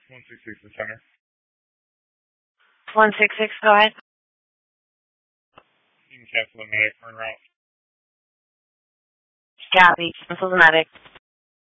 166 the center. 166, go ahead. You can cancel the medic en route. Copy. Cancel the medic.